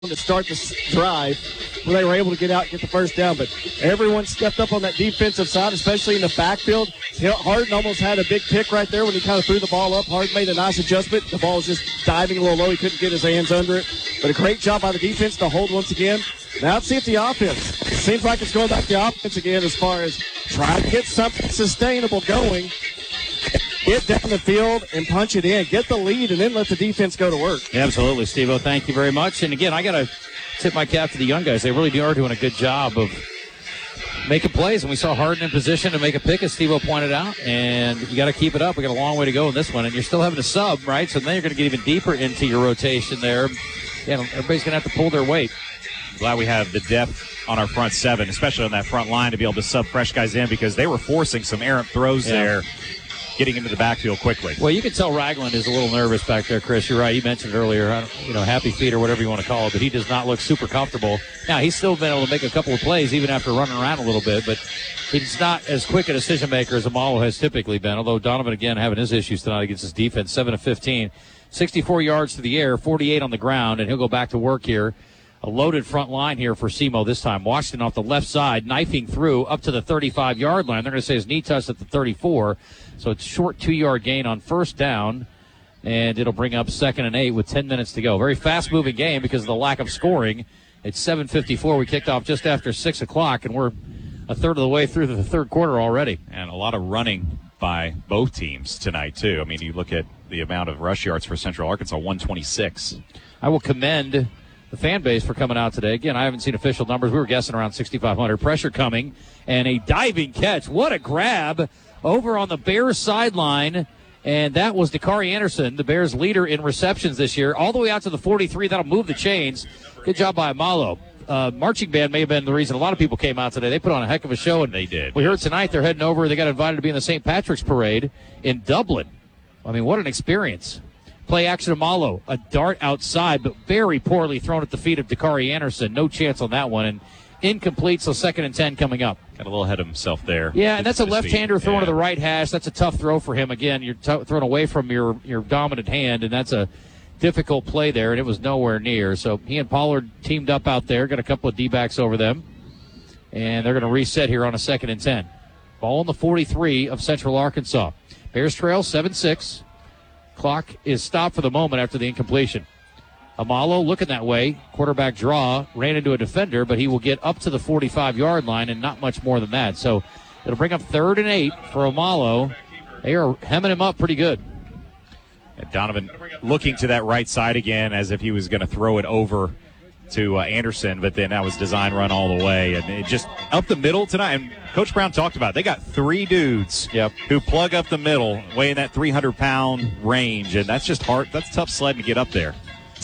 to start the drive where they were able to get out and get the first down. But everyone stepped up on that defensive side, especially in the backfield. Harden almost had a big pick right there when he kind of threw the ball up. Harden made a nice adjustment. The ball was just diving a little low. He couldn't get his hands under it. But a great job by the defense to hold once again. Now let's see if the offense. It seems like it's going back to the offense again as far as trying to get something sustainable going. Get down the field and punch it in. Get the lead and then let the defense go to work. Absolutely, Steve-O. Thank you very much. And, again, I got to tip my cap to the young guys. They really are doing a good job of making plays. And we saw Harden in position to make a pick, as Steve-O pointed out. And you got to keep it up. We got a long way to go in this one. And you're still having a sub, right? So then you're going to get even deeper into your rotation there. Yeah, everybody's going to have to pull their weight. Glad we have the depth on our front seven, especially on that front line, to be able to sub fresh guys in because they were forcing some errant throws there, getting into the backfield quickly. Well, you can tell Ragland is a little nervous back there, Chris. You're right. You mentioned it earlier, happy feet or whatever you want to call it, but he does not look super comfortable. Now, he's still been able to make a couple of plays even after running around a little bit, but he's not as quick a decision maker as Amalo has typically been, although Donovan, again, having his issues tonight against his defense, 7 of 15, 64 yards to the air, 48 on the ground, and he'll go back to work here. A loaded front line here for SEMO this time. Washington off the left side, knifing through up to the 35-yard line. They're going to say his knee touched at the 34. So it's short 2-yard gain on first down, and it'll bring up 2nd and 8 with 10 minutes to go. Very fast-moving game because of the lack of scoring. It's 7:54. We kicked off just after 6 o'clock, and we're a third of the way through the third quarter already. And a lot of running by both teams tonight, too. I mean, you look at the amount of rush yards for Central Arkansas, 126. I will commend the fan base for coming out today. Again, I haven't seen official numbers. We were guessing around 6,500. Pressure coming, and a diving catch. What a grab over on the Bears sideline, and that was Dakari Anderson, the Bears' leader in receptions this year, all the way out to the 43. That'll move the chains. Good job by Amalo. Marching band may have been the reason a lot of people came out today. They put on a heck of a show, and they did. We heard tonight they're heading over. They got invited to be in the St. Patrick's Parade in Dublin. I mean, what an experience. Play action Amalo, a dart outside, but very poorly thrown at the feet of Dakari Anderson. No chance on that one, and incomplete, so 2nd and 10 coming up. Got a little ahead of himself there. Yeah, and that's a left-hander throwing to the right hash. That's a tough throw for him. Again, you're thrown away from your dominant hand, and that's a difficult play there, and it was nowhere near. So he and Pollard teamed up out there, got a couple of D-backs over them, and they're going to reset here on a 2nd and 10. Ball on the 43 of Central Arkansas. Bears trail 7-6. Clock is stopped for the moment after the incompletion. Amalo looking that way. Quarterback draw. Ran into a defender, but he will get up to the 45-yard line and not much more than that. So it'll bring up 3rd and 8 for Amalo. They are hemming him up pretty good. And Donovan looking to that right side again as if he was going to throw it over to Anderson, but then that was design run all the way. And it just up the middle tonight. And Coach Brown talked about it. They got 3 dudes who plug up the middle, weighing that 300-pound range. And that's just hard. That's tough sledding to get up there.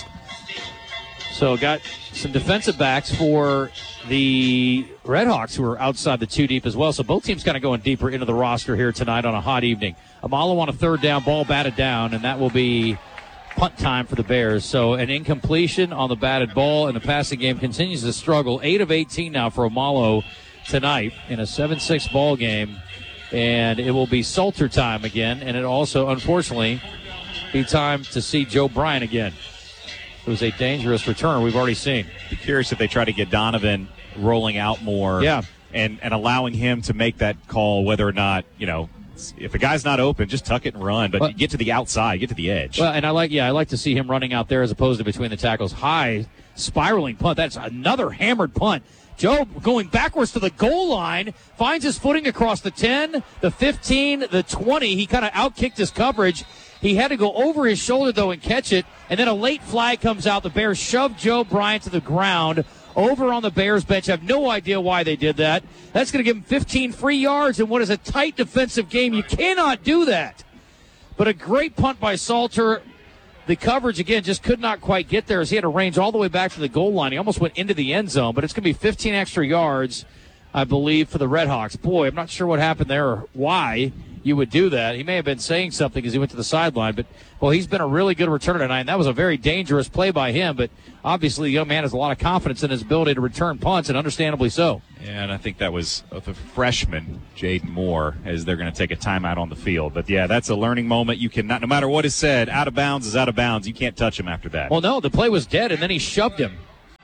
So got some defensive backs for the Redhawks who are outside the 2 deep as well. So both teams kind of going deeper into the roster here tonight on a hot evening. Amalo on a 3rd down, ball batted down, and that will be punt time for the Bears. So an incompletion on the batted ball, and the passing game continues to struggle. 8 of 18 now for Amalo tonight in a 7-6 ball game. And it will be Salter time again, and it also, unfortunately, be time to see Joe Bryant again. It was a dangerous return we've already seen. Be curious if they try to get Donovan rolling out more and allowing him to make that call, whether or not, if a guy's not open, just tuck it and run. But get to the outside, get to the edge. Well, and I like to see him running out there as opposed to between the tackles. High, spiraling punt. That's another hammered punt. Joe going backwards to the goal line, finds his footing across the 10, the 15, the 20. He kind of outkicked his coverage. He had to go over his shoulder, though, and catch it. And then a late flag comes out. The Bears shove Joe Bryant to the ground over on the Bears bench. I have no idea why they did that. That's going to give him 15 free yards in what is a tight defensive game. You cannot do that. But a great punt by Salter. The coverage, again, just could not quite get there as he had to range all the way back to the goal line. He almost went into the end zone, but it's going to be 15 extra yards, I believe, for the Redhawks. Boy, I'm not sure what happened there or why you would do that. He may have been saying something as he went to the sideline, but, well, he's been a really good returner tonight, and that was a very dangerous play by him, but obviously the young man has a lot of confidence in his ability to return punts, and understandably so. Yeah, and I think that was the freshman, Jaden Moore, as they're going to take a timeout on the field. But, yeah, that's a learning moment. You cannot, no matter what is said, out of bounds is out of bounds. You can't touch him after that. Well, no, the play was dead, and then he shoved him.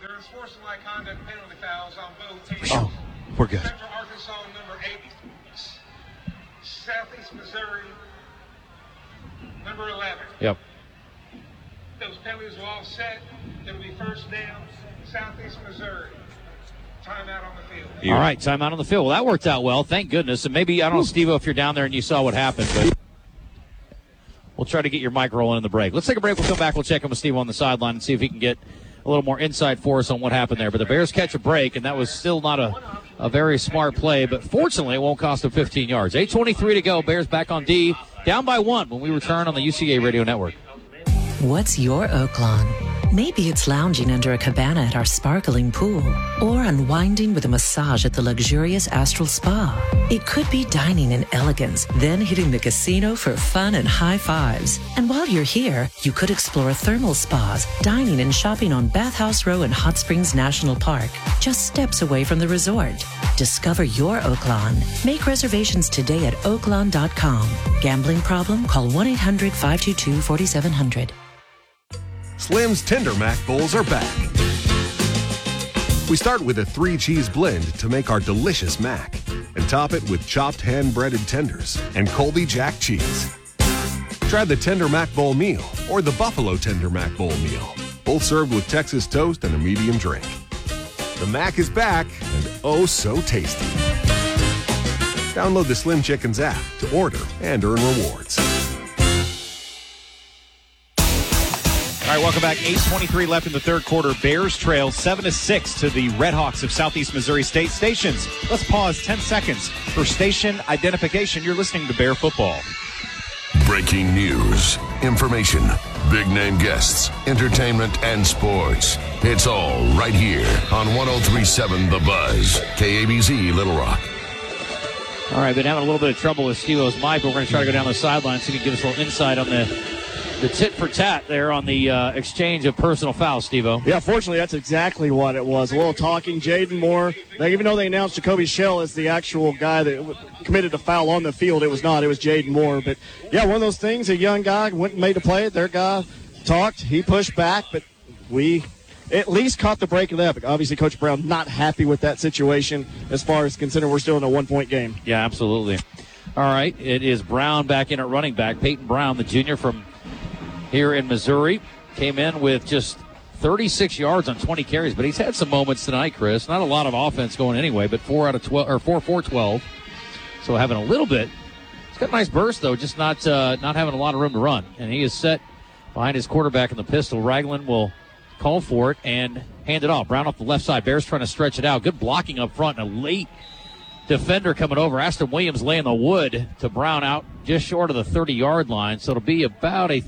conduct penalty fouls on both teams. Oh, we're good. Central Arkansas, number 8. Southeast Missouri, number 11. Yep. Those penalties will all set. It'll be first down, Southeast Missouri. Timeout on the field. All right, timeout on the field. Well, that worked out well. Thank goodness. And maybe, I don't know, Steve-O, if you're down there and you saw what happened, but we'll try to get your mic rolling in the break. Let's take a break. We'll come back. We'll check in with Steve on the sideline and see if he can get a little more insight for us on what happened there. But the Bears catch a break, and that was still not a very smart play. But fortunately, it won't cost them 15 yards. 8:23 to go. Bears back on D. Down by 1 when we return on the UCA Radio Network. What's your Oaklawn? Maybe it's lounging under a cabana at our sparkling pool, or unwinding with a massage at the luxurious Astral Spa. It could be dining in elegance, then hitting the casino for fun and high fives. And while you're here, you could explore thermal spas, dining and shopping on Bathhouse Row in Hot Springs National Park, just steps away from the resort. Discover your Oaklawn. Make reservations today at oaklawn.com. Gambling problem? Call 1-800-522-4700. Slim's Tender Mac Bowls are back. We start with a 3-cheese blend to make our delicious mac and top it with chopped hand-breaded tenders and Colby Jack cheese. Try the Tender Mac Bowl meal or the Buffalo Tender Mac Bowl meal, both served with Texas toast and a medium drink. The Mac is back and oh so tasty. Download the Slim Chickens app to order and earn rewards. All right, welcome back. 8:23 left in the third quarter. Bears trail 7-6 to the Redhawks of Southeast Missouri State. Stations, let's pause 10 seconds for station identification. You're listening to Bear Football. Breaking news, information, big-name guests, entertainment, and sports. It's all right here on 103.7 The Buzz, KABZ Little Rock. All right, been having a little bit of trouble with Steve-O's mic, but we're going to try to go down the sideline so he can give us a little insight on the tit for tat there on the exchange of personal fouls, Steve-O. Yeah, fortunately, that's exactly what it was. A little talking. Jaden Moore, even though they announced Jacoby Shell as the actual guy that committed a foul on the field, it was not. It was Jaden Moore. But, yeah, one of those things, a young guy went and made a play. Their guy talked. He pushed back, but we at least caught the break of that. Obviously, Coach Brown not happy with that situation as far as considering we're still in a one-point game. Yeah, absolutely. All right, it is Brown back in at running back. Peyton Brown, the junior from here in Missouri, came in with just 36 yards on 20 carries, but he's had some moments tonight, Chris. Not a lot of offense going anyway, but 4 out of 12 or 4 12. So having a little bit. He's got a nice burst though, just not having a lot of room to run. And he is set behind his quarterback in the pistol. Ragland will call for it and hand it off. Brown off the left side. Bears trying to stretch it out. Good blocking up front and a late defender coming over. Aston Williams laying the wood to Brown out just short of the 30-yard line. So it'll be about a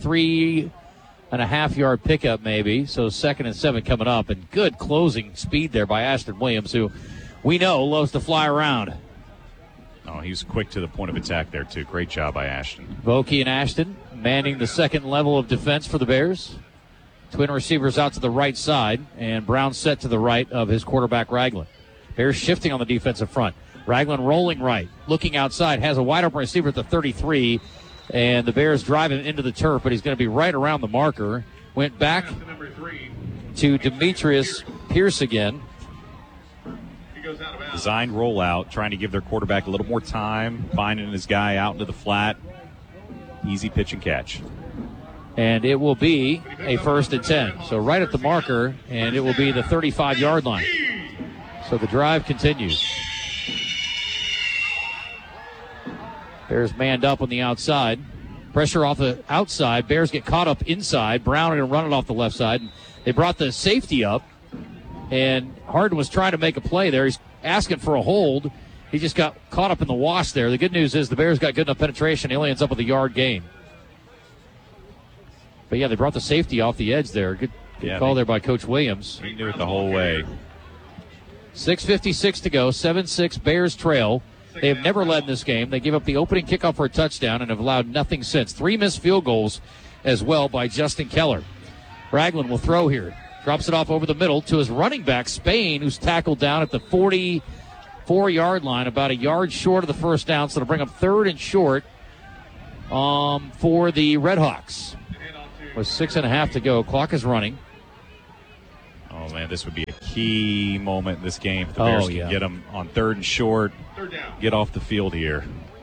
3.5-yard pickup maybe. So 2nd and 7 coming up. And good closing speed there by Aston Williams, who we know loves to fly around. Oh, he was quick to the point of attack there, too. Great job by Ashton. Vokey and Ashton manning the second level of defense for the Bears. Twin receivers out to the right side, and Brown set to the right of his quarterback, Ragland. Bears shifting on the defensive front. Ragland rolling right, looking outside, has a wide open receiver at the 33, and the Bears drive him into the turf, but he's going to be right around the marker. Went back to Demetrius Pierce again. Designed rollout, trying to give their quarterback a little more time, finding his guy out into the flat. Easy pitch and catch. And it will be a 1st and 10. So right at the marker, and it will be the 35-yard line. So the drive continues. Bears manned up on the outside. Pressure off the outside. Bears get caught up inside. Brown going to run it off the left side. And they brought the safety up, and Harden was trying to make a play there. He's asking for a hold. He just got caught up in the wash there. The good news is the Bears got good enough penetration. He only ends up with a yard gain. But, yeah, they brought the safety off the edge there. Good call there by Coach Williams. He knew it the whole way. 6:56 to go. 7-6 Bears trail. They have never led in this game. They gave up the opening kickoff for a touchdown and have allowed nothing since. 3 missed field goals as well by Justin Keller. Ragland will throw here. Drops it off over the middle to his running back, Spain, who's tackled down at the 44-yard line, about a yard short of the first down. So it'll bring up 3rd and short for the Redhawks. With 6.5 to go. Clock is running. Oh, man, this would be a key moment in this game. The Bears can get them on 3rd and short, get off the field here.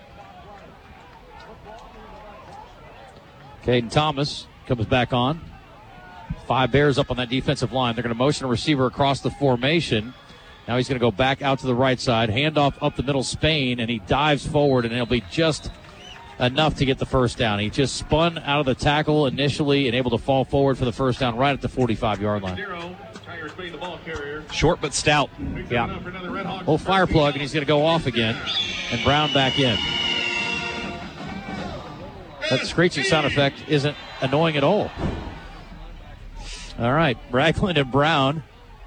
Caden Thomas comes back on. 5 Bears up on that defensive line. They're going to motion a receiver across the formation. Now he's going to go back out to the right side. Handoff up the middle, Spain, and he dives forward, and it'll be just enough to get the first down. He just spun out of the tackle initially and able to fall forward for the first down right at the 45-yard line. Short but stout. Yeah. Full fire plug, and he's going to go off again, and Brown back in. That screeching sound effect isn't annoying at all. All right, Ragland and Brown.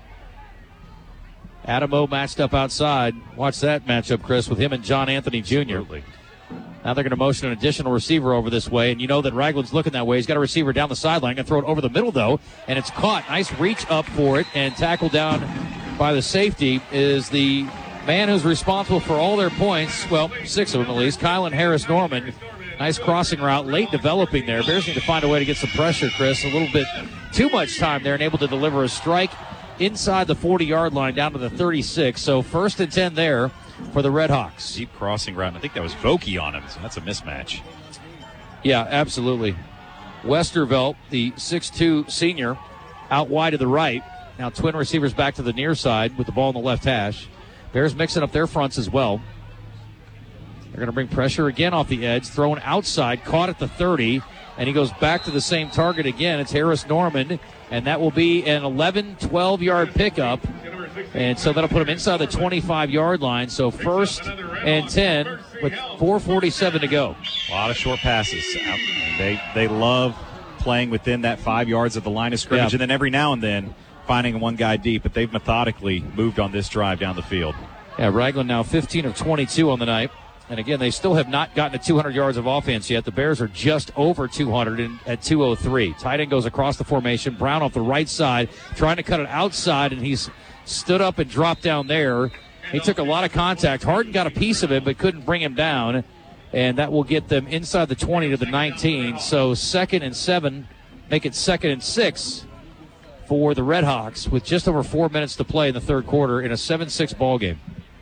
Adamo matched up outside. Watch that matchup, Chris, with him and John Anthony Jr. Absolutely. Now they're going to motion an additional receiver over this way, and you know that Ragland's looking that way. He's got a receiver down the sideline. Going to throw it over the middle, though, and it's caught. Nice reach up for it, and tackled down by the safety is the man who's responsible for all their points, well, 6 of them at least, Kylan Harris Norman. Nice crossing route, late developing there. Bears need to find a way to get some pressure, Chris. A little bit too much time there, and able to deliver a strike inside the 40-yard line down to the 36. So 1st and 10 there for the Red Hawks. Deep crossing route. I think that was Vokey on him, so that's a mismatch. Yeah, absolutely. Westervelt, the 6'2 senior, out wide to the right. Now twin receivers back to the near side with the ball in the left hash. Bears mixing up their fronts as well. They're going to bring pressure again off the edge, thrown outside, caught at the 30, and he goes back to the same target again. It's Harris Norman, and that will be an 11, 12-yard pickup. And so that'll put him inside the 25-yard line. So 1st and 10 with 4:47 to go. A lot of short passes. They love playing within that 5 yards of the line of scrimmage, and then every now and then finding one guy deep. But they've methodically moved on this drive down the field. Yeah, Ragland now 15 of 22 on the night. And again, they still have not gotten to 200 yards of offense yet. The Bears are just over 200 at 203. Tight end goes across the formation. Brown off the right side, trying to cut it outside, and he's stood up and dropped down there. He took a lot of contact. Harden got a piece of it, but couldn't bring him down. And that will get them inside the 20 to the 19. So 2nd and 7, make it 2nd and 6 for the Red Hawks with just over 4 minutes to play in the third quarter in a 7-6 ball game.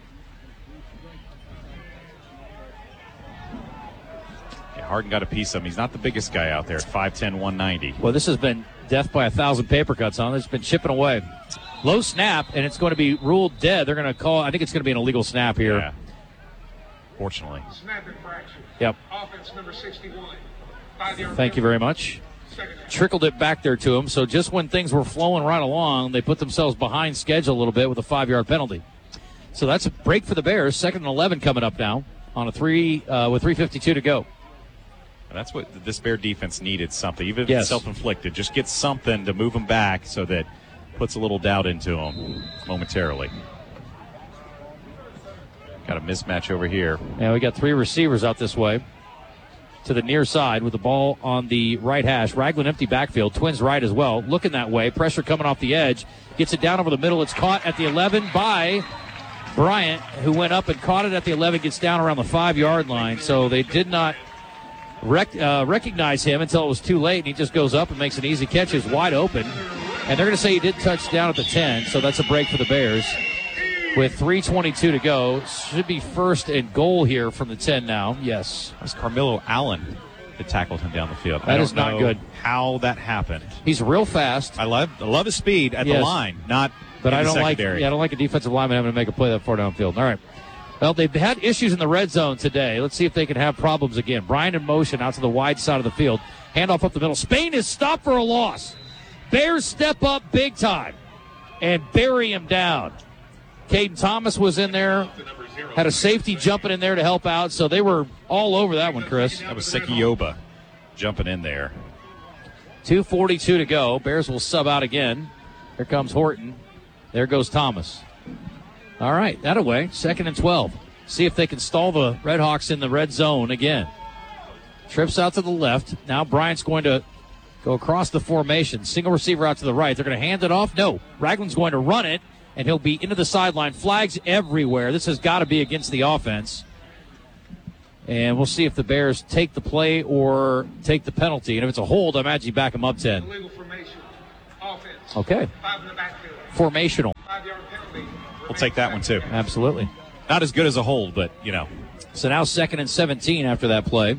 Harden got a piece of him. He's not the biggest guy out there at 5'10", 190. Well, this has been death by 1,000 paper cuts on. It's been chipping away. Low snap, and it's going to be ruled dead. They're going to call, I think it's going to be an illegal snap here. Yeah. Fortunately. Snap infraction. Yep. Offense number 61. Thank you very much. Trickled it back there to him. So just when things were flowing right along, they put themselves behind schedule a little bit with a 5-yard penalty. So that's a break for the Bears. 2nd and 11 coming up now on with 3:52 to go. That's what this Bear defense needed, something. Even if it's self-inflicted, just get something to move them back so that puts a little doubt into them momentarily. Got a mismatch over here. Yeah, we got 3 receivers out this way to the near side with the ball on the right hash. Ragland empty backfield. Twins right as well. Looking that way. Pressure coming off the edge. Gets it down over the middle. It's caught at the 11 by Bryant, who went up and caught it at the 11. Gets down around the 5-yard line. So they did not recognize him until it was too late, and he just goes up and makes an easy catch. He's wide open, and they're going to say he did touch down at the 10, so that's a break for the Bears. With 3:22 to go, should be 1st and goal here from the 10 now. Yes. It was Carmelo Allen that tackled him down the field. That is not good. How that happened. He's real fast. I love his speed at the line, not but in the secondary. I don't like a defensive lineman having to make a play that far downfield. All right. Well, they've had issues in the red zone today. Let's see if they can have problems again. Bryant in motion out to the wide side of the field. Handoff up the middle. Spain is stopped for a loss. Bears step up big time and bury him down. Caden Thomas was in there, had a safety jumping in there to help out, so they were all over that one, Chris. That was Sekioba jumping in there. 2:42 to go. Bears will sub out again. Here comes Horton. There goes Thomas. All right, that away. 2nd and 12. See if they can stall the Red Hawks in the red zone again. Trips out to the left. Now Bryant's going to go across the formation. Single receiver out to the right. They're going to hand it off. No. Ragland's going to run it, and he'll be into the sideline. Flags everywhere. This has got to be against the offense. And we'll see if the Bears take the play or take the penalty. And if it's a hold, I imagine you back them up 10. Illegal formation. Offense. Okay. 5 in the backfield. Formational. 5-yard penalty. We'll take that one, too. Absolutely. Not as good as a hold, but, So now 2nd and 17 after that play.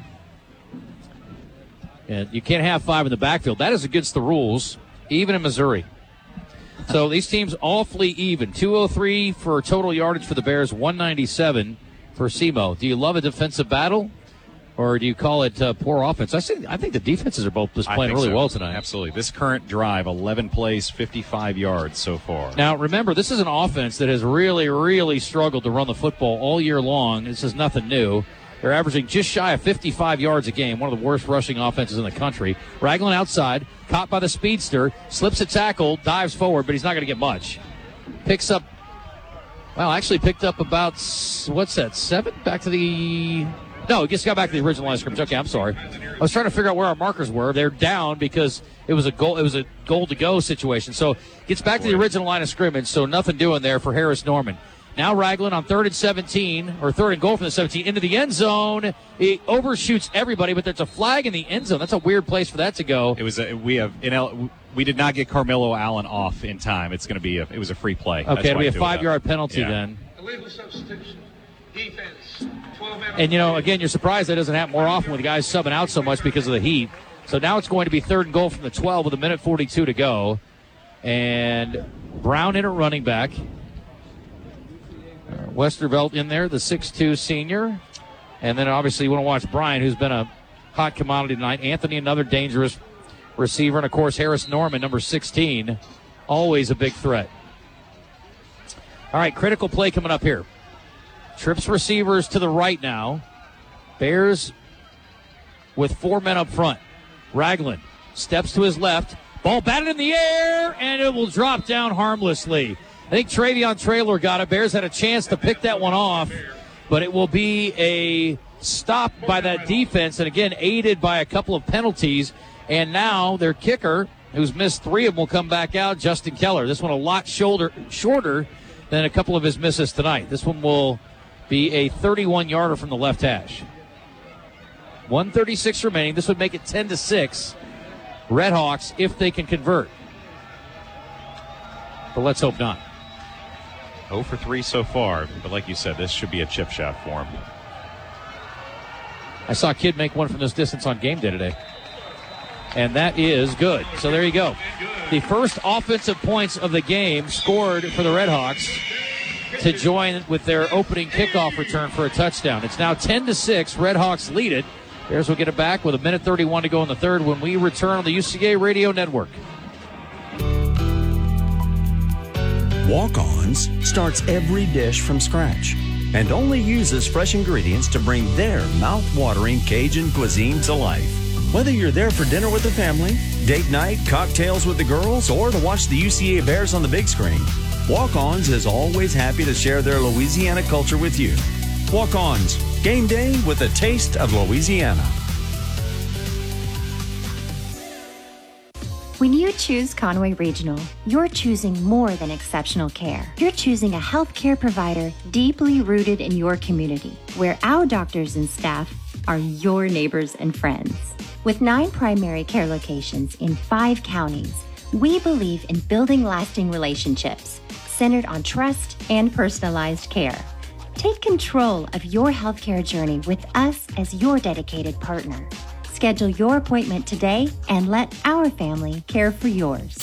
And you can't have 5 in the backfield. That is against the rules, even in Missouri. So these teams awfully even. 203 for total yardage for the Bears, 197 for SEMO. Do you love a defensive battle, or do you call it poor offense? I think the defenses are both just playing really well tonight. Absolutely. This current drive, 11 plays, 55 yards so far. Now, remember, this is an offense that has really, really struggled to run the football all year long. This is nothing new. They're averaging just shy of 55 yards a game, one of the worst rushing offenses in the country. Ragland outside, caught by the speedster, slips a tackle, dives forward, but he's not going to get much. Picked up about, 7? Back to the... No, he just got back to the original line of scrimmage. Okay, I'm sorry. I was trying to figure out where our markers were. They're down because it was a goal-to-go situation. So gets back to the original line of scrimmage, so nothing doing there for Harris Norman. Now Ragland on 3rd and 17, or 3rd and goal from the 17, into the end zone. He overshoots everybody, but there's a flag in the end zone. That's a weird place for that to go. We did not get Carmelo Allen off in time. It was a free play. Okay, it'll be a 5-yard penalty then. Illegal substitution. Defense. 12 men. And, again, you're surprised that doesn't happen more often with guys subbing out so much because of the heat. So now it's going to be 3rd and goal from the 12 with 1:42 to go. And Brown in at running back. Westervelt in there, the 6'2 senior. And then obviously you want to watch Brian, who's been a hot commodity tonight. Anthony, another dangerous receiver. And, of course, Harris Norman, number 16, always a big threat. All right, critical play coming up here. Trips receivers to the right now. Bears with 4 men up front. Ragland steps to his left. Ball batted in the air, and it will drop down harmlessly. I think Travion Traylor got it. Bears had a chance to pick that one off, but it will be a stop by that defense, and again, aided by a couple of penalties. And now their kicker, who's missed 3 of them, will come back out, Justin Keller. This one a lot shorter than a couple of his misses tonight. This one will be a 31-yarder from the left hash. 1:36 remaining. This would make it 10-6. Redhawks, if they can convert. But let's hope not. 0 for 3 so far, but like you said, this should be a chip shot for him. I saw a kid make one from this distance on game day today. And that is good. So there you go. The first offensive points of the game scored for the Redhawks to join with their opening kickoff return for a touchdown. It's now 10-6. Redhawks lead it. Bears will get it back with 1:31 to go in the third when we return on the UCA Radio Network. Walk-Ons starts every dish from scratch and only uses fresh ingredients to bring their mouth-watering Cajun cuisine to life. Whether you're there for dinner with the family, date night, cocktails with the girls, or to watch the UCA Bears on the big screen, Walk-Ons is always happy to share their Louisiana culture with you. Walk-Ons, game day with a taste of Louisiana. When you choose Conway Regional, you're choosing more than exceptional care. You're choosing a healthcare provider deeply rooted in your community, where our doctors and staff are your neighbors and friends. With 9 primary care locations in 5 counties, we believe in building lasting relationships centered on trust and personalized care. Take control of your healthcare journey with us as your dedicated partner. Schedule your appointment today and let our family care for yours.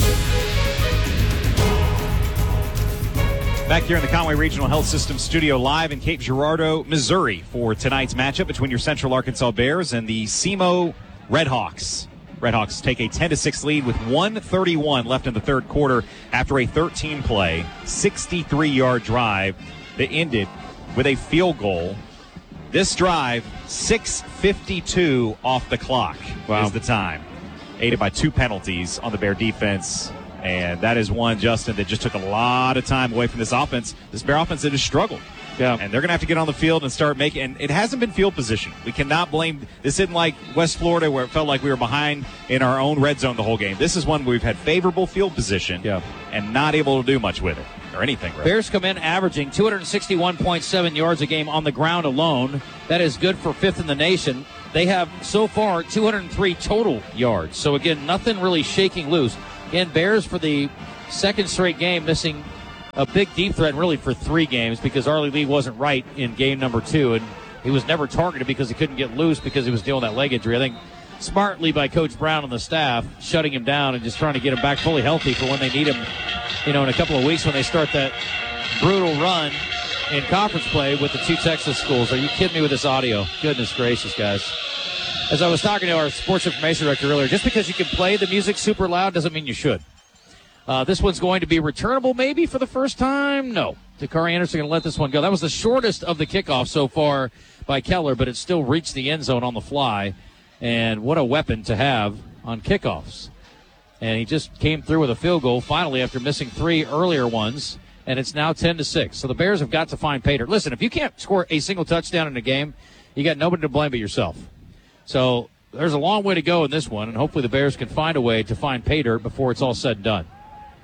Back here in the Conway Regional Health System studio live in Cape Girardeau, Missouri for tonight's matchup between your Central Arkansas Bears and the SEMO Redhawks. Redhawks take a 10-6 lead with 1:31 left in the third quarter after a 13-play, 63-yard drive that ended with a field goal. This drive, 6:52 off the clock is the time. Aided by 2 penalties on the Bear defense. And that is one, Justin, that just took a lot of time away from this offense. This Bear offense that has struggled. Yeah. And they're going to have to get on the field and start making – and it hasn't been field position. We cannot blame – this isn't like West Florida where it felt like we were behind in our own red zone the whole game. This is one where we've had favorable field position and not able to do much with it or anything. Right? Bears come in averaging 261.7 yards a game on the ground alone. That is good for 5th in the nation. They have so far 203 total yards. So, again, nothing really shaking loose. Again, Bears for the second straight game missing a big deep threat really for 3 games because Arlie Lee wasn't right in game number 2, and he was never targeted because he couldn't get loose because he was dealing with that leg injury. I think smartly by Coach Brown and the staff, shutting him down and just trying to get him back fully healthy for when they need him, in a couple of weeks when they start that brutal run in conference play with the 2 Texas schools. Are you kidding me with this audio? Goodness gracious, guys. As I was talking to our sports information director earlier, just because you can play the music super loud doesn't mean you should. This one's going to be returnable maybe for the first time? No. Dakari Anderson going to let this one go. That was the shortest of the kickoffs so far by Keller, but it still reached the end zone on the fly. And what a weapon to have on kickoffs. And he just came through with a field goal finally after missing 3 earlier ones. And it's now 10-6. So the Bears have got to find Pater. Listen, if you can't score a single touchdown in a game, you got nobody to blame but yourself. So there's a long way to go in this one, and hopefully the Bears can find a way to find Pater before it's all said and done.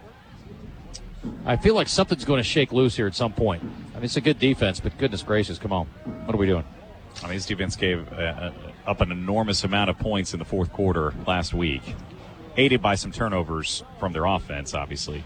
I feel like something's going to shake loose here at some point. I mean, it's a good defense, but goodness gracious, come on. What are we doing? I mean, this defense gave up an enormous amount of points in the fourth quarter last week, aided by some turnovers from their offense, obviously.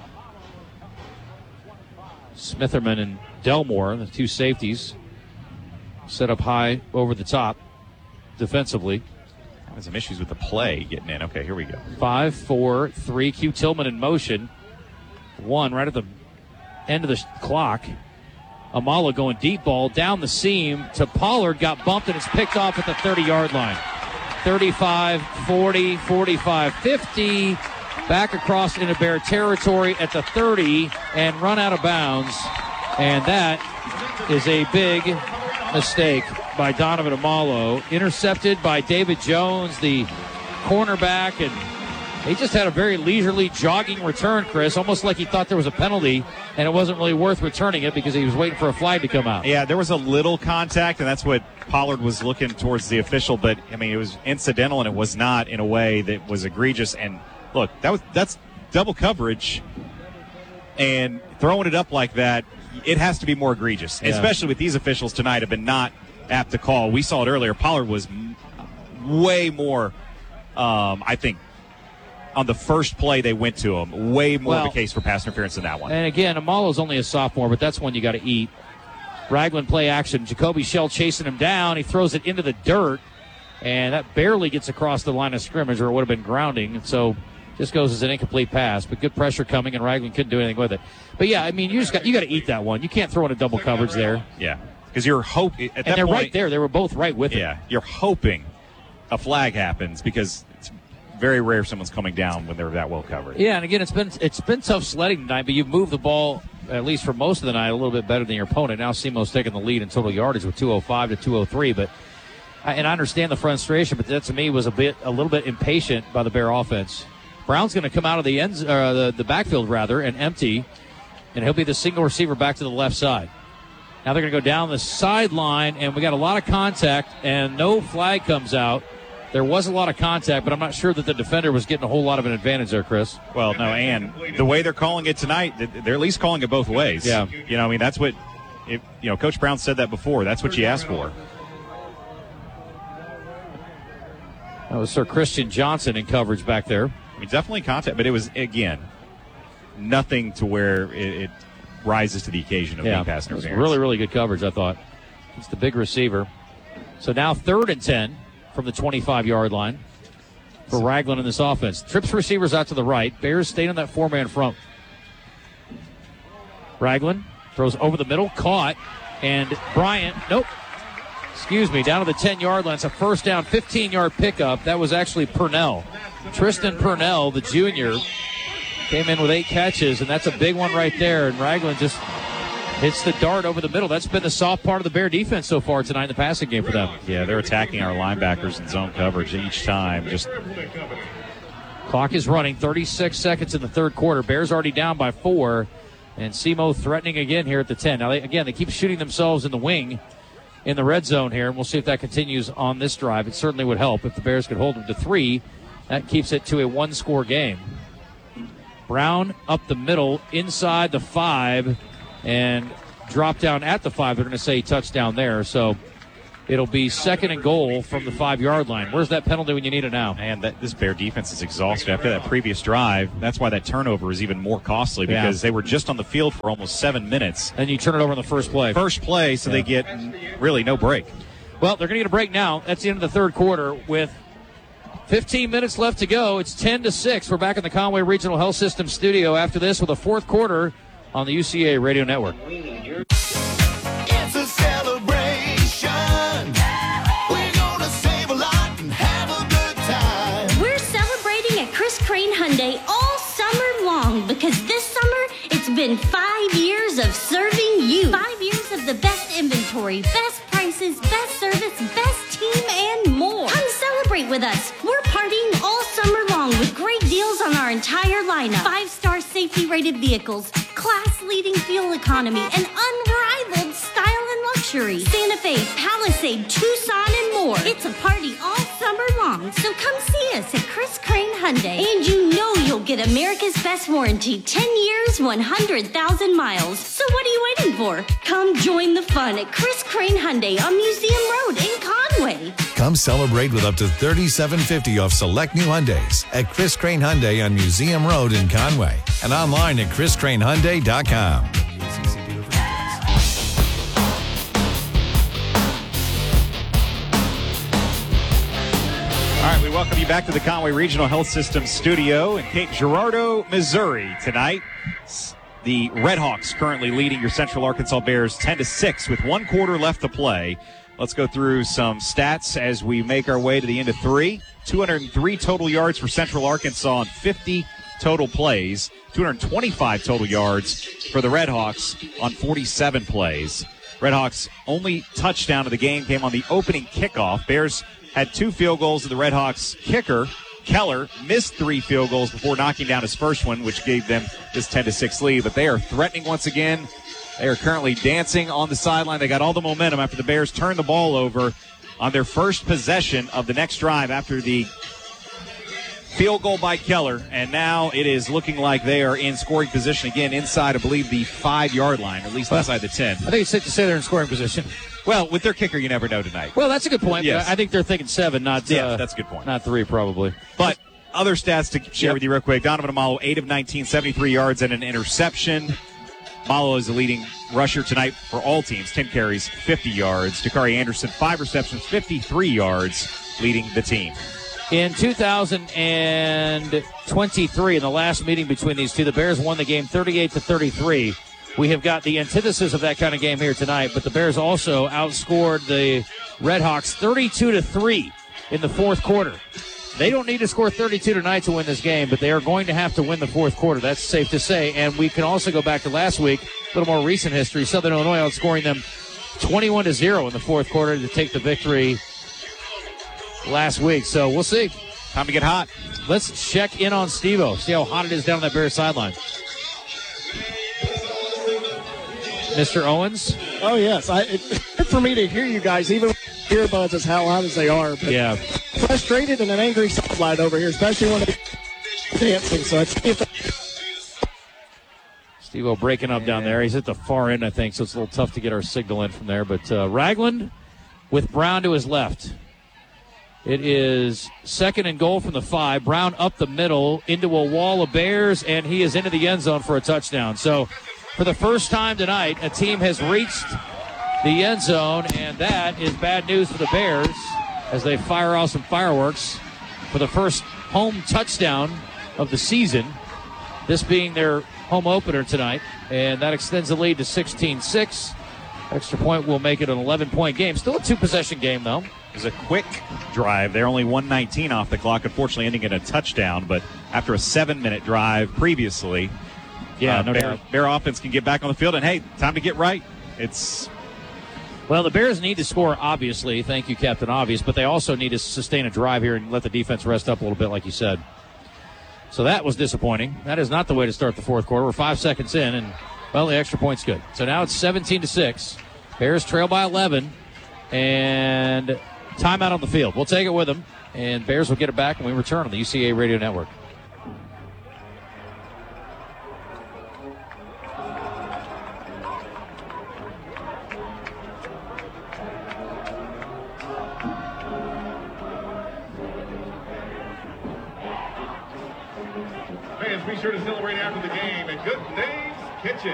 Smitherman and Delmore, the 2 safeties, set up high over the top defensively. Having some issues with the play getting in. Okay, here we go. 5-4-3. Q Tillman in motion. 1 right at the end of the clock. Amala going deep ball down the seam to Pollard. Got bumped and it's picked off at the 30-yard line. 35, 40, 45, 50. Back across into Bear territory at the 30 and run out of bounds. And that is a big mistake by Donovan Amalo. Intercepted by David Jones, the cornerback, and he just had a very leisurely jogging return, Chris, almost like he thought there was a penalty and it wasn't really worth returning it because he was waiting for a flag to come out. Yeah, there was a little contact, and that's what Pollard was looking towards the official, but, I mean, it was incidental and it was not in a way that was egregious. And, look, that's double coverage, and throwing it up like that, it has to be more egregious, especially with these officials tonight have been not apt to call. We saw it earlier. Pollard was way more, I think, on the first play they went to him, way more of a case for pass interference than that one. And again, Amalo's only a sophomore, but that's one you got to eat. Ragland play action. Jacoby Shell chasing him down. He throws it into the dirt, and that barely gets across the line of scrimmage, or it would have been grounding. And so just goes as an incomplete pass. But good pressure coming, and Ragland couldn't do anything with it. But yeah, I mean, you got to eat that one. You can't throw in a double coverage there. Yeah, because you're hoping at that point. And they're right there. They were both right with it. Yeah, you're hoping a flag happens because it's very rare someone's coming down when they're that well covered. Yeah, and again, it's been tough sledding tonight, but you've moved the ball, at least for most of the night, a little bit better than your opponent. Now Simo's taking the lead in total yardage with 205 to 203, but and I understand the frustration, but that to me was a little bit impatient by the Bear offense. Brown's going to come out of the backfield rather and empty, and he'll be the single receiver back to the left side. Now they're going to go down the sideline, and we got a lot of contact, and no flag comes out. There was a lot of contact, but I'm not sure that the defender was getting a whole lot of an advantage there, Chris. Well, no, and the way they're calling it tonight, they're at least calling it both ways. Yeah. You know, I mean, that's what, Coach Brown said that before. That's what you asked for. That was Sir Christian Johnson in coverage back there. I mean, definitely contact, but it was, again, nothing to where it rises to the occasion of being pass interference. Really, really good coverage, I thought. It's the big receiver. So now 3rd and 10 from the 25-yard line for Ragland in this offense. Trips receivers out to the right. Bears stayed on that 4-man front. Ragland throws over the middle, caught, and Bryant, down to the 10-yard line. It's a first down, 15-yard pickup. That was actually Purnell. Tristan Purnell, the junior, came in with 8 catches, and that's a big one right there. And Ragland just hits the dart over the middle. That's been the soft part of the Bear defense so far tonight in the passing game for them. Yeah, they're attacking our linebackers in zone coverage each time. Clock is running, 36 seconds in the third quarter. Bears already down by 4, and Simo threatening again here at the 10. Now, they keep shooting themselves in the wing in the red zone here, and we'll see if that continues on this drive. It certainly would help if the Bears could hold them to 3. That keeps it to a 1-score game. Brown up the middle, inside the 5, and drop down at the 5. They're going to say touchdown there. So It'll be second and goal from the 5-yard line. Where's that penalty when you need it now? And this Bear defense is exhausted after that previous drive. That's why that turnover is even more costly, because they were just on the field for almost 7 minutes. And you turn it over on the first play. So they get really no break. Well, they're going to get a break now. That's the end of the third quarter with 15 minutes left to go. It's 10-6. We're back in the Conway Regional Health System studio after this with a fourth quarter on the UCA Radio Network. It's a celebration. We're gonna save a lot and have a good time. We're celebrating at Chris Crane Hyundai all summer long because this summer it's been 5 years of serving you. 5 years of the best inventory, best prices, best service, best team, and more. Come celebrate with us. We're partying all summer long with great deals on our entire lineup. 5-star safety-rated vehicles, class-leading fuel economy, and unrivaled style and luxury. Santa Fe, Palisade, Tucson, and more. It's a party all summer long, so come see us at Chris Crane Hyundai. And you know you'll get America's best warranty, 10 years, 100,000 miles. So what are you waiting for? Come join the fun at Chris Crane Hyundai on Museum Road in Conway. Come celebrate with up to $3,750 off select new Hyundais at Chris Crane Hyundai on Museum Road in Conway and online at chriscranehyundai.com. All right, we welcome you back to the Conway Regional Health System studio in Cape Girardeau, Missouri tonight. The Redhawks currently leading your Central Arkansas Bears 10-6 with 1 quarter left to play. Let's go through some stats as we make our way to the end of 3. 203 total yards for Central Arkansas on 50 total plays. 225 total yards for the Redhawks on 47 plays. Redhawks' only touchdown of the game came on the opening kickoff. Bears had 2 field goals, and the Redhawks kicker, Keller, missed 3 field goals before knocking down his first one, which gave them this 10-6 lead. But they are threatening once again. They are currently dancing on the sideline. They got all the momentum after the Bears turned the ball over on their first possession of the next drive after the field goal by Keller. And now it is looking like they are in scoring position again inside, I believe, the 5-yard line, or at least inside the 10. I think it's safe to say they're in scoring position. Well, with their kicker, you never know tonight. Well, that's a good point. Yes. I think they're thinking 7, not that's a good point. Not 3, probably. But other stats to share with you real quick. Donovan Amalo, 8 of 19, 73 yards and an interception. Malo is the leading rusher tonight for all teams, 10 carries, 50 yards. Dakari Anderson, 5 receptions, 53 yards, leading the team. In 2023, in the last meeting between these two, the Bears won the game 38-33. We have got the antithesis of that kind of game here tonight, but the Bears also outscored the Redhawks 32-3 in the fourth quarter. They don't need to score 32 tonight to win this game, but they are going to have to win the fourth quarter. That's safe to say. And we can also go back to last week, a little more recent history. Southern Illinois outscoring them 21-0 in the fourth quarter to take the victory last week. So we'll see. Time to get hot. Let's check in on Steve-O, see how hot it is down on that Bears sideline. Mr. Owens? Oh, yes. It's good for me to hear you guys, even with earbuds, as how loud as they are. But yeah. Frustrated and an angry sideline over here, especially when they're dancing. So Steve-O breaking up down there. He's at the far end, I think, so it's a little tough to get our signal in from there. But Ragland with Brown to his left. It is second and goal from the 5. Brown up the middle into a wall of Bears, and he is into the end zone for a touchdown. So for the first time tonight, a team has reached the end zone, and that is bad news for the Bears as they fire off some fireworks for the first home touchdown of the season, this being their home opener tonight, and that extends the lead to 16-6. Extra point will make it an 11-point game. Still a 2-possession game, though. It was a quick drive. They're only 1:19 off the clock, unfortunately ending in a touchdown, but after a 7-minute drive previously, no doubt. Bear offense can get back on the field, and hey, time to get right. Well, the Bears need to score, obviously. Thank you, Captain Obvious. But they also need to sustain a drive here and let the defense rest up a little bit, like you said. So that was disappointing. That is not the way to start the fourth quarter. We're 5 seconds in, and, well, the extra point's good. So now it's 17-6. Bears trail by 11, and timeout on the field. We'll take it with them, and Bears will get it back when we return on the UCA Radio Network. be sure to celebrate after the game at Good Things Kitchen.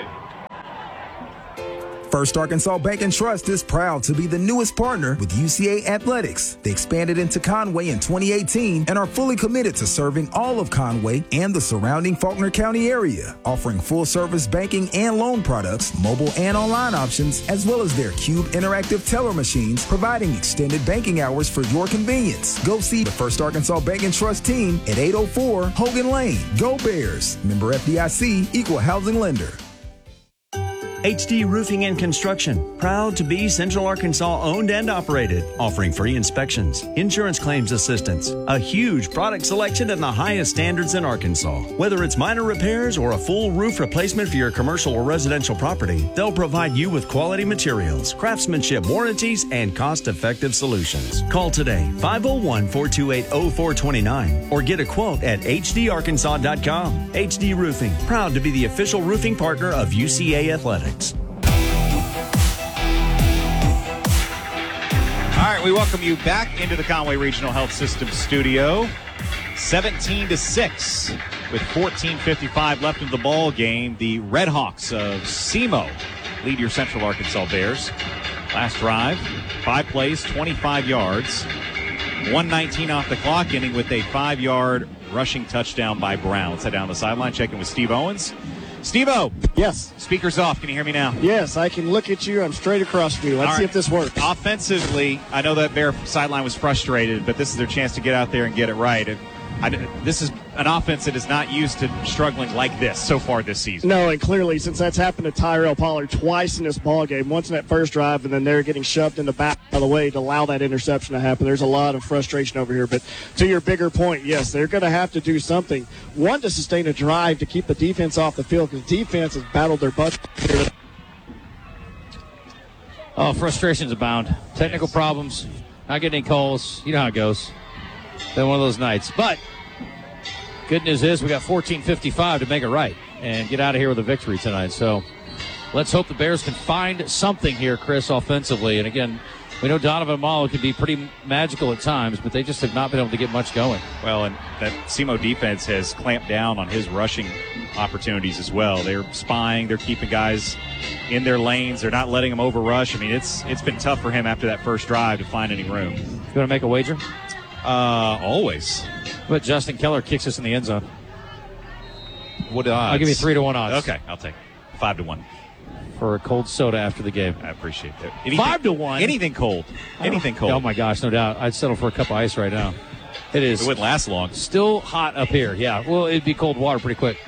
First Arkansas Bank and Trust is proud to be the newest partner with UCA Athletics. They expanded into Conway in 2018 and are fully committed to serving all of Conway and the surrounding Faulkner County area, offering full-service banking and loan products, mobile and online options, as well as their Cube interactive teller machines, providing extended banking hours for your convenience. Go see the First Arkansas Bank and Trust team at 804 Hogan Lane. Go Bears. Member FDIC, Equal Housing Lender. HD Roofing and Construction, proud to be Central Arkansas owned and operated, offering free inspections, insurance claims assistance, a huge product selection and the highest standards in Arkansas. Whether it's minor repairs or a full roof replacement for your commercial or residential property, they'll provide you with quality materials, craftsmanship warranties, and cost-effective solutions. Call today, 501-428-0429, or get a quote at hdarkansas.com. HD Roofing, proud to be the official roofing partner of UCA Athletics. All right, we welcome you back into the Conway Regional Health System studio. 17-6 with 14:55 left in the ball game. The Red Hawks of SEMO lead your Central Arkansas Bears. Last drive, 5 plays, 25 yards, 1:19 off the clock, ending with a 5-yard rushing touchdown by Brown. Let's head down the sideline, checking with Steve Owens. Steve-O. Yes. Speaker's off. Can you hear me now? Yes, I can look at you. I'm straight across from you. Let's see if this works. Offensively, I know that Bear sideline was frustrated, but this is their chance to get out there and get it right. This is an offense that is not used to struggling like this so far this season. No, and clearly, since that's happened to Tyrell Pollard twice in this ballgame, once in that first drive, and then they're getting shoved in the back of the way to allow that interception to happen. There's a lot of frustration over here. But to your bigger point, yes, they're going to have to do something. One, to sustain a drive to keep the defense off the field, because defense has battled their butts here. Oh, frustrations abound. Technical problems, not getting any calls. You know how it goes. Been one of those nights. But good news is we got 14:55 to make it right and get out of here with a victory tonight. So let's hope the Bears can find something here, Chris, offensively. And again, we know Donovan Malo can be pretty magical at times, but they just have not been able to get much going. Well, and that SEMO defense has clamped down on his rushing opportunities as well. They're spying. They're keeping guys in their lanes. They're not letting them overrush. I mean, it's been tough for him after that first drive to find any room. You want to make a wager? Always. But Justin Keller kicks us in the end zone. What odds? I'll give you 3-1 odds. Okay, I'll take 5-1 for a cold soda after the game. I appreciate that. 5-1. Anything cold. Anything cold. Oh my gosh, no doubt. I'd settle for a cup of ice right now. It is. It wouldn't last long. Still hot up here. Yeah. Well, it'd be cold water pretty quick.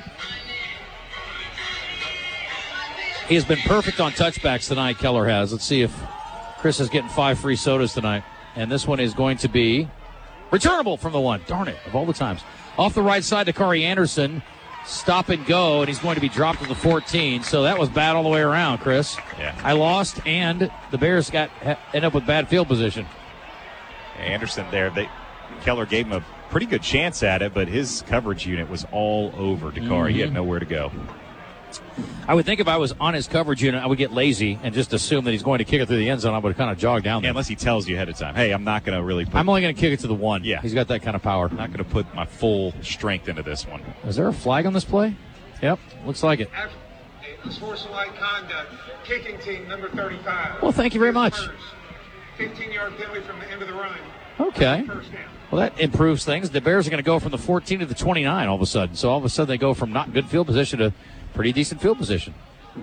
He has been perfect on touchbacks tonight. Keller has. Let's see if Chris is getting 5 free sodas tonight. And this one is going to be returnable from the one. Darn it, of all the times. Off the right side to Kari Anderson. Stop and go, and he's going to be dropped to the 14. So that was bad all the way around, Chris. Yeah. I lost, and the Bears end up with bad field position. Anderson there. Keller gave him a pretty good chance at it, but his coverage unit was all over Dakari. Mm-hmm. He had nowhere to go. I would think if I was on his coverage unit, I would get lazy and just assume that he's going to kick it through the end zone. I would kind of jog down there. Yeah, unless he tells you ahead of time, hey, I'm not going to really I'm only going to kick it to the 1. Yeah. He's got that kind of power. I'm not going to put my full strength into this one. Is there a flag on this play? Yep, looks like it. Unsportsmanlike conduct, kicking team number 35. Well, thank you very much. 15-yard penalty from the end of the run. Okay. Well, that improves things. The Bears are going to go from the 14 to the 29 all of a sudden. So all of a sudden they go from not good field position to pretty decent field position.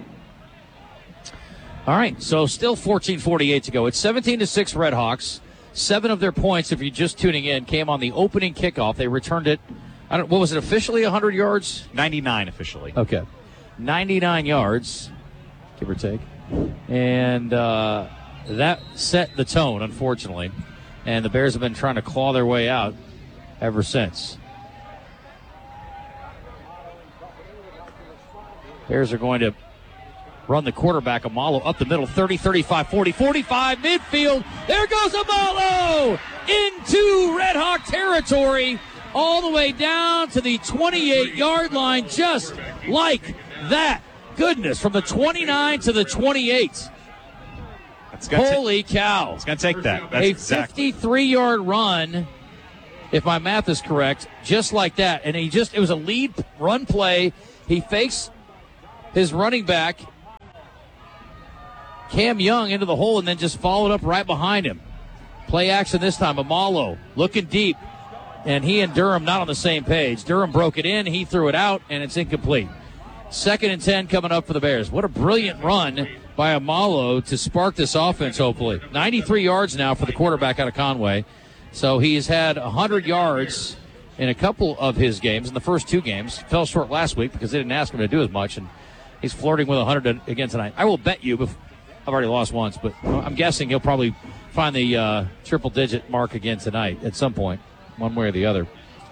All right, so still 14:48 to go. It's 17-6 Red Hawks. 7 of their points, if you're just tuning in, came on the opening kickoff. They returned it. What was it officially? 100 yards? 99 officially. Okay, 99 yards, give or take, and that set the tone, unfortunately. And the Bears have been trying to claw their way out ever since. Bears are going to run the quarterback, Amalo, up the middle, 30, 35, 40, 45, midfield. There goes Amalo into Red Hawk territory, all the way down to the 28-yard line, just like that. Goodness, from the 29 to the 28. Holy cow. It's going to take that. That's a 53-yard run if my math is correct, just like that. And it was a lead run play. He fakes his running back, Cam Young, into the hole and then just followed up right behind him. Play action this time. Amalo looking deep, and he and Durham not on the same page. Durham broke it in, he threw it out, and it's incomplete. 2nd and 10 coming up for the Bears. What a brilliant run by Amalo to spark this offense, hopefully. 93 yards now for the quarterback out of Conway. So he's had 100 yards in a couple of his games. In the first 2 games, fell short last week because they didn't ask him to do as much, and he's flirting with 100 again tonight. I will bet you, I've already lost once, but I'm guessing he'll probably find the triple-digit mark again tonight at some point, one way or the other.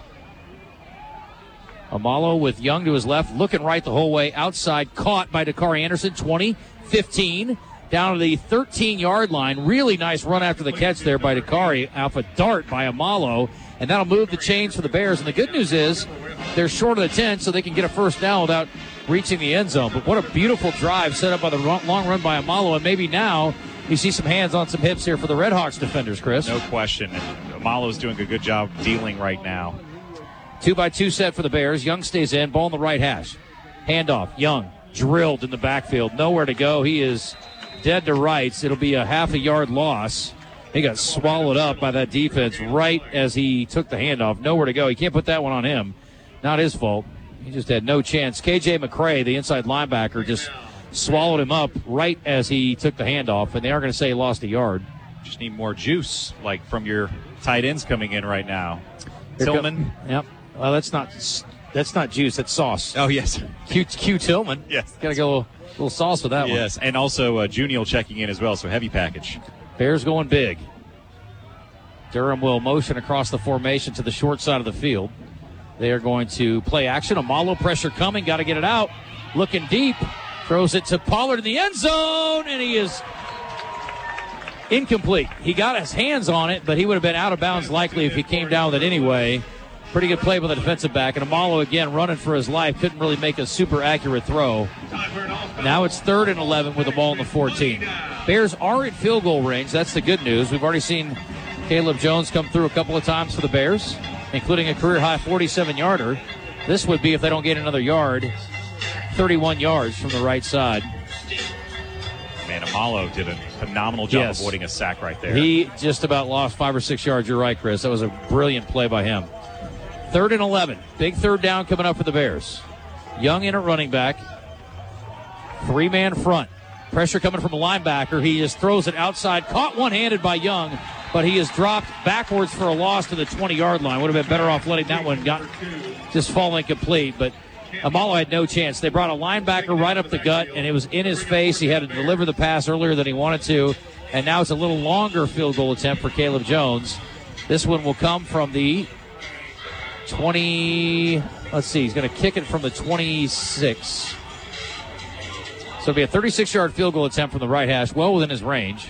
Amalo with Young to his left, looking right the whole way, outside, caught by Dakari Anderson, 20-15, down to the 13-yard line. Really nice run after the catch there by Dakari, off a dart by Amalo, and that'll move the chains for the Bears. And the good news is they're short of the 10, so they can get a first down without reaching the end zone. But what a beautiful drive set up by the long run by Amalo, and maybe now you see some hands on some hips here for the Red Hawks defenders, Chris. No question. Amalo's doing a good job dealing right now. 2-by-2 set for the Bears. Young stays in. Ball on the right hash. Handoff. Young drilled in the backfield. Nowhere to go. He is dead to rights. It'll be a half a yard loss. He got swallowed up by that defense right as he took the handoff. Nowhere to go. He can't put that one on him. Not his fault. He just had no chance. KJ McCray, the inside linebacker, just swallowed him up right as he took the handoff, and they are going to say he lost a yard. Just need more juice, like from your tight ends coming in right now. Tillman. Yep. Well, that's not juice. That's sauce. Oh, yes. Q Tillman. Yes. Got to go a little sauce with that one. Yes, and also Junior checking in as well, so heavy package. Bears going big. Durham will motion across the formation to the short side of the field. They are going to play action. Amalo pressure coming. Got to get it out. Looking deep. Throws it to Pollard in the end zone, and he is incomplete. He got his hands on it, but he would have been out of bounds likely if he came down with it anyway. Pretty good play by the defensive back. And Amalo, again, running for his life. Couldn't really make a super accurate throw. Now it's 3rd and 11 with the ball in the 14. Bears are at field goal range. That's the good news. We've already seen Caleb Jones come through a couple of times for the Bears, including a career-high 47-yarder. This would be, if they don't get another yard, 31 yards from the right side. Man, Amalo did a phenomenal job avoiding a sack right there. He just about lost 5 or 6 yards. You're right, Chris. That was a brilliant play by him. 3rd and 11. Big third down coming up for the Bears. Young in at running back. 3-man front. Pressure coming from a linebacker. He just throws it outside. Caught one-handed by Young, but he is dropped backwards for a loss to the 20-yard line. Would have been better off letting that one just fall incomplete, but Amalo had no chance. They brought a linebacker right up the gut, and it was in his face. He had to deliver the pass earlier than he wanted to, and now it's a little longer field goal attempt for Caleb Jones. This one will come from the 20. Let's see. He's going to kick it from the 26. So it'll be a 36-yard field goal attempt from the right hash, well within his range.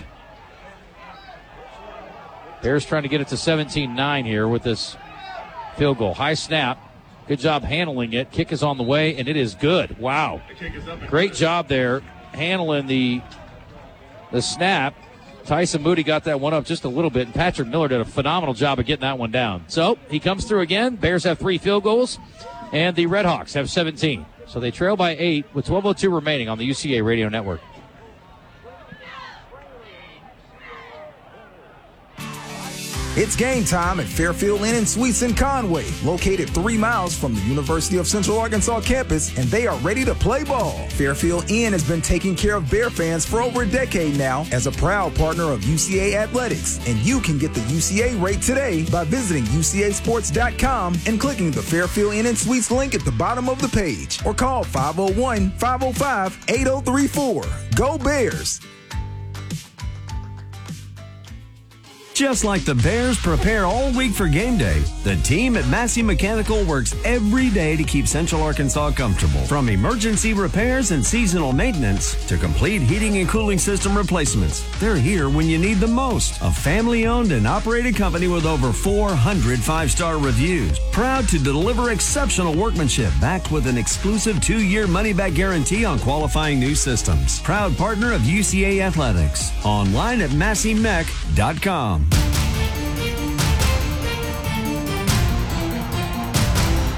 Bears trying to get it to 17-9 here with this field goal. High snap. Good job handling it. Kick is on the way, and it is good. Wow. Great job there handling the snap. Tyson Moody got that one up just a little bit, and Patrick Miller did a phenomenal job of getting that one down. So he comes through again. Bears have 3 field goals, and the Red Hawks have 17. So they trail by 8 with 12:02 remaining on the UCA Radio Network. It's game time at Fairfield Inn & Suites in Conway, located 3 miles from the University of Central Arkansas campus, and they are ready to play ball. Fairfield Inn has been taking care of Bear fans for over a decade now as a proud partner of UCA Athletics, and you can get the UCA rate today by visiting UCAsports.com and clicking the Fairfield Inn & Suites link at the bottom of the page, or call 501-505-8034. Go Bears! Just like the Bears prepare all week for game day, the team at Massey Mechanical works every day to keep Central Arkansas comfortable. From emergency repairs and seasonal maintenance to complete heating and cooling system replacements, they're here when you need them most. A family-owned and operated company with over 400 5-star reviews. Proud to deliver exceptional workmanship backed with an exclusive 2-year money-back guarantee on qualifying new systems. Proud partner of UCA Athletics. Online at MasseyMech.com.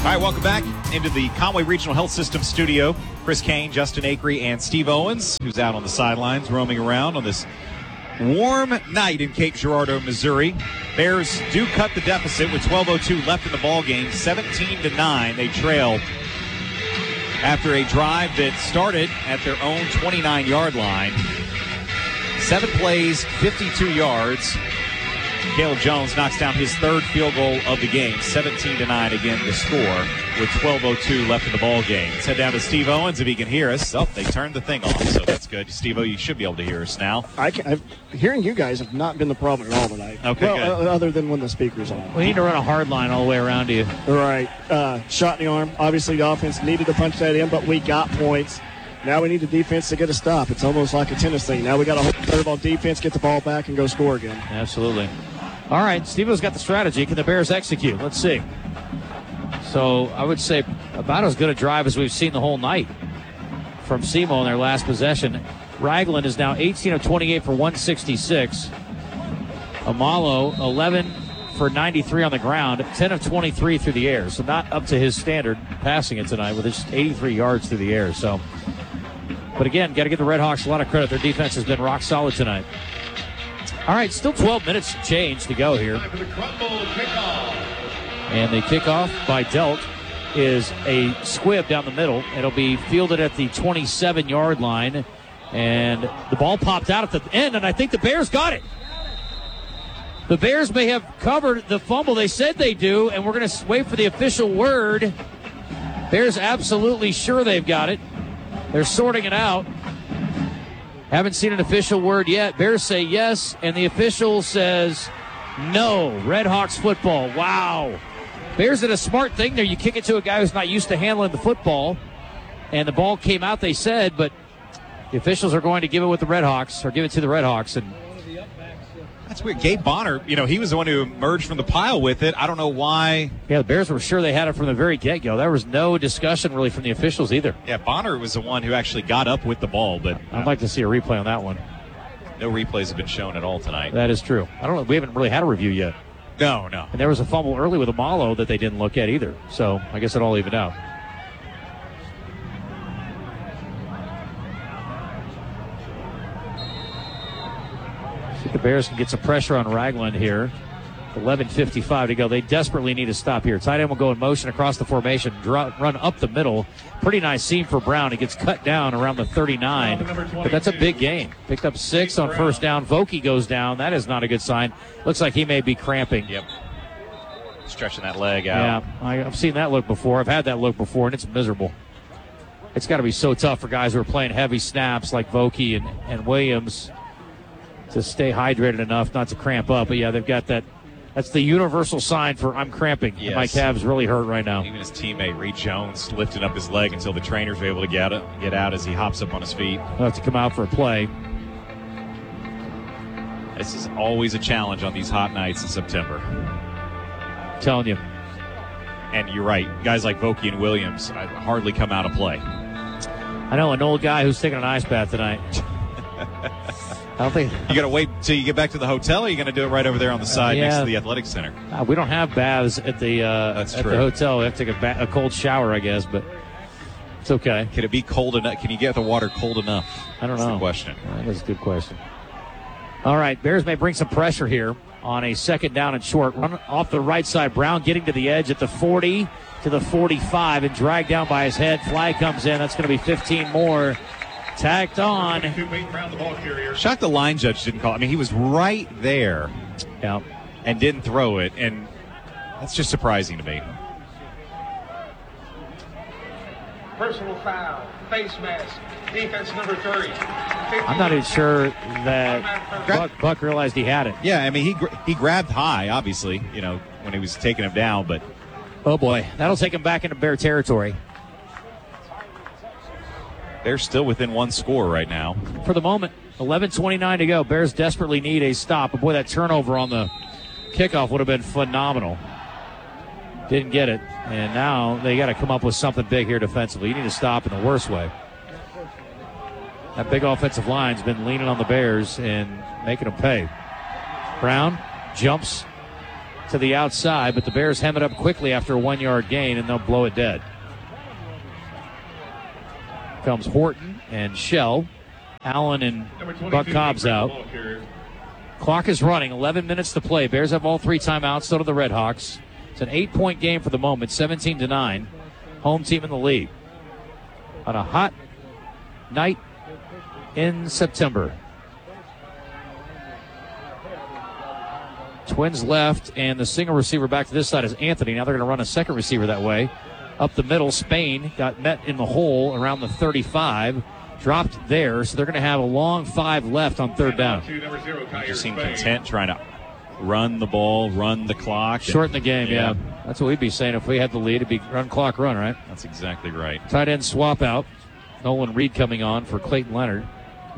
All right, welcome back into the Conway Regional Health System studio. Chris Kane, Justin Acree, and Steve Owens, who's out on the sidelines roaming around on this warm night in Cape Girardeau, Missouri. Bears do cut the deficit with 12:02 left in the ball game, 17-9. They trail after a drive that started at their own 29-yard line. 7 plays, 52 yards. Caleb Jones knocks down his third field goal of the game. 17-9 again the score with 12:02 left in the ball game. Let's head down to Steve Owens if he can hear us. Oh, they turned the thing off, so that's good. Steve-O, you should be able to hear us now. Hearing you guys have not been the problem at all tonight. Okay, good. Other than when the speaker's on. We need to run a hard line all the way around you. Right. Shot in the arm. Obviously, the offense needed to punch that in, but we got points. Now we need the defense to get a stop. It's almost like a tennis thing. Now we got to serve on defense, get the ball back, and go score again. Absolutely. All right, Steve-O's got the strategy. Can the Bears execute? Let's see. So I would say about as good a drive as we've seen the whole night from SEMO in their last possession. Ragland is now 18 of 28 for 166. Amalo, 11 for 93 on the ground, 10 of 23 through the air. So not up to his standard passing it tonight with just 83 yards through the air. So, but again, got to give the Red Hawks a lot of credit. Their defense has been rock solid tonight. All right, still 12 minutes change to go here. And the kickoff by Delt is a squib down the middle. It'll be fielded at the 27-yard line. And the ball popped out at the end, and I think the Bears got it. The Bears may have covered the fumble. They said they do, and we're going to wait for the official word. Bears absolutely sure they've got it. They're sorting it out. Haven't seen an official word yet. Bears say yes, and the official says no. Red Hawks football. Wow. Bears did a smart thing there. You kick it to a guy who's not used to handling the football, and the ball came out, they said, but the officials are going to give it with the Red Hawks, or give it to the Red Hawks. And that's weird. Gabe Bonner, he was the one who emerged from the pile with it. I don't know why. Yeah, the Bears were sure they had it from the very get-go. There was no discussion really from the officials either. Yeah, Bonner was the one who actually got up with the ball, but I'd like to see a replay on that one. No replays have been shown at all tonight. That is true. I don't know. We haven't really had a review yet. No. And there was a fumble early with Amalo that they didn't look at either. So I guess it all evened out. I think the Bears can get some pressure on Ragland here. 11:55 to go. They desperately need a stop here. Tight end will go in motion across the formation, run up the middle. Pretty nice seam for Brown. He gets cut down around the 39, but that's a big gain. Picked up 6 on first down. Vokey goes down. That is not a good sign. Looks like he may be cramping. Yep. Stretching that leg out. Yeah, I've seen that look before. I've had that look before, and it's miserable. It's got to be so tough for guys who are playing heavy snaps like Vokey and Williams to stay hydrated enough not to cramp up. But, yeah, they've got that. That's the universal sign for I'm cramping. Yes. My calves really hurt right now. Even his teammate, Reed Jones, lifted up his leg until the trainers were able to get out as he hops up on his feet. He'll have to come out for a play. This is always a challenge on these hot nights in September. I'm telling you. And you're right. Guys like Vokey and Williams hardly come out of play. I know an old guy who's taking an ice bath tonight. I don't think you got to wait till you get back to the hotel. Or are you going to do it right over there on the side next to the athletic center? We don't have baths at the the hotel. We have to take a cold shower, I guess, but it's okay. Can it be cold enough? Can you get the water cold enough? I don't know. That's the question. That is a good question. All right, Bears may bring some pressure here on a second down and short. Run off the right side. Brown getting to the edge at the 40 to the 45 and dragged down by his head. Flag comes in. That's going to be 15 more. Tacked on. Shocked the line judge didn't call. I mean, he was right there and didn't throw it, and that's just surprising to me. Personal foul, face mask, defense number 3. I'm not even sure that Buck realized he had it. Yeah, I mean, he grabbed high, obviously, when he was taking him down, but... Oh, boy. That'll take him back into Bear territory. They're still within one score right now. For the moment, 11:29 to go. Bears desperately need a stop. But boy, that turnover on the kickoff would have been phenomenal. Didn't get it. And now they got to come up with something big here defensively. You need to stop in the worst way. That big offensive line's been leaning on the Bears and making them pay. Brown jumps to the outside, but the Bears hem it up quickly after a 1-yard gain, and they'll blow it dead. Comes Horton and Shell. Allen and Buck Cobbs out. Clock is running. 11 minutes to play. Bears have all 3 timeouts. So do the Redhawks. It's an 8-point game for the moment. 17-9. Home team in the lead. On a hot night in September. Twins left, and the single receiver back to this side is Anthony. Now they're going to run a second receiver that way. Up the middle, Spain got met in the hole around the 35. Dropped there, so they're going to have a long 5 left on third down. You seem content trying to run the ball, run the clock. Shorten the game, yeah. That's what we'd be saying if we had the lead. It'd be run, clock, run, right? That's exactly right. Tight end swap out. Nolan Reed coming on for Clayton Leonard.